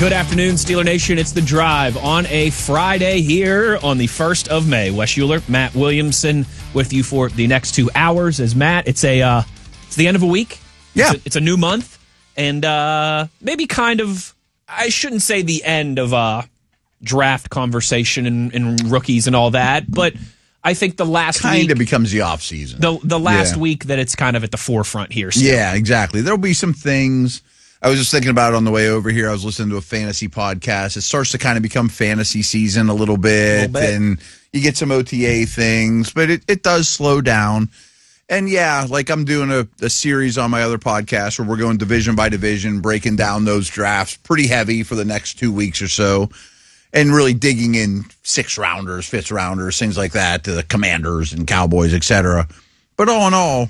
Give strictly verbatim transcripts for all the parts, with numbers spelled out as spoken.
Good afternoon, Steeler Nation. It's The Drive on a Friday here on the first of May. Wes Euler, Matt Williamson with you for the next two hours. As Matt, it's a uh, it's the end of a week. Yeah. It's a, it's a new month. And uh, maybe kind of, I shouldn't say the end of uh, draft conversation and, and rookies and all that, but I think the last kind week... of becomes the off season. The, the last yeah. week that it's kind of at the forefront here. Still. Yeah, exactly. There'll be some things... I was just thinking about it on the way over here. I was listening to a fantasy podcast. It starts to kind of become fantasy season a little bit, a little bit. And you get some O T A things, but it, it does slow down. And yeah, like I'm doing a, a series on my other podcast where we're going division by division, breaking down those drafts pretty heavy for the next two weeks or so, and really digging in six rounders, fifth rounders, things like that, to the Commanders and Cowboys, et cetera. But all in all,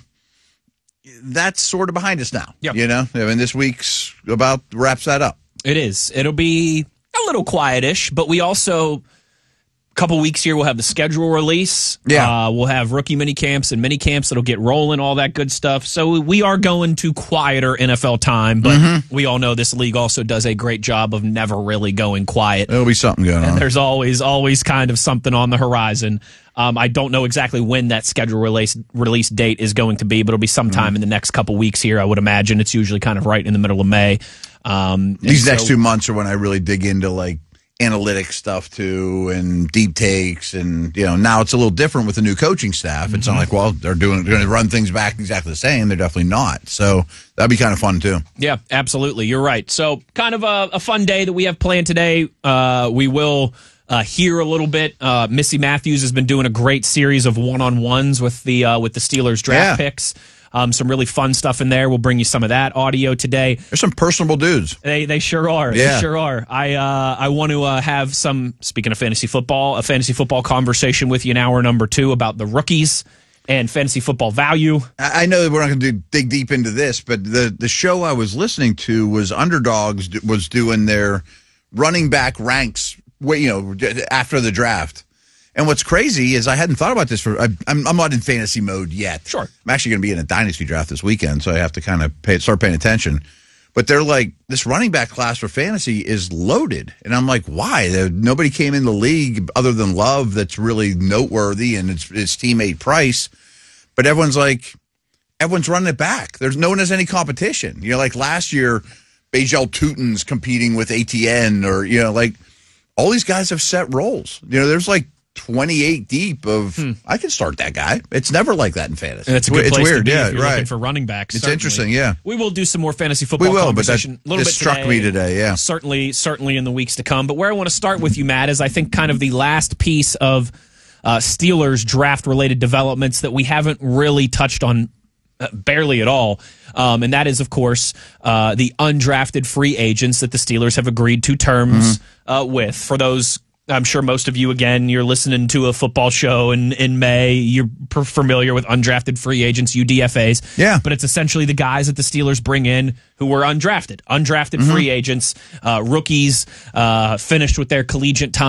that's sort of behind us now. Yep. You know, I mean, this week's about wraps that up. It is. It'll be a little quietish, but we also, a couple weeks here, we'll have the schedule release. Yeah. Uh, we'll have rookie mini camps and mini camps that'll get rolling, all that good stuff. So we are going to quieter N F L time, but mm-hmm. we all know this league also does a great job of never really going quiet. There'll be something going and on. There's always, always kind of something on the horizon. Um, I don't know exactly when that schedule release release date is going to be, but it'll be sometime mm-hmm. in the next couple weeks here, I would imagine. It's usually kind of right in the middle of May. Um, These so, next two months are when I really dig into like analytics stuff too, and deep takes, and you know now it's a little different with the new coaching staff. It's mm-hmm. not like, well, they're doing they're going to run things back exactly the same. They're definitely not. So that'd be kind of fun too. Yeah, absolutely. You're right. So kind of a, a fun day that we have planned today. Uh, we will. Uh, here a little bit. Uh, Missy Matthews has been doing a great series of one-on-ones with the uh, with the Steelers draft yeah. picks. Um, some really fun stuff in there. We'll bring you some of that audio today. There's some personable dudes. They they sure are. Yeah. They sure are. I uh, I want to uh, have some, speaking of fantasy football, a fantasy football conversation with you in hour number two about the rookies and fantasy football value. I know that we're not going to do, dig deep into this, but the the show I was listening to was Underdogs was doing their running back ranks. You know, after the draft. And what's crazy is I hadn't thought about this for, I, I'm, I'm not in fantasy mode yet. Sure. I'm actually going to be in a dynasty draft this weekend, so I have to kind of pay, start paying attention. But they're like, this running back class for fantasy is loaded. And I'm like, why? There, nobody came in the league other than Love that's really noteworthy, and it's, it's teammate Price. But everyone's like, everyone's running it back. There's no one has any competition. You know, like last year, Bajel Tutin's competing with A T N, or, you know, like, all these guys have set roles. You know, there's like twenty-eight deep of, hmm. I can start that guy. It's never like that in fantasy. And it's a good it's place weird. to be yeah, if you're right. looking for running backs. It's certainly. Interesting, yeah. We will do some more fantasy football we will, conversation. But that, a little it bit struck today, me today, yeah. Certainly, certainly in the weeks to come. But where I want to start with you, Matt, is I think kind of the last piece of uh, Steelers draft-related developments that we haven't really touched on Uh, barely at all. Um, and that is, of course, uh, the undrafted free agents that the Steelers have agreed to terms mm-hmm. uh, with. For those, I'm sure most of you, again, you're listening to a football show in, in May. You're per- familiar with undrafted free agents, U D F As. Yeah. But it's essentially the guys that the Steelers bring in who were undrafted. Undrafted mm-hmm. free agents, uh, rookies, uh, finished with their collegiate time.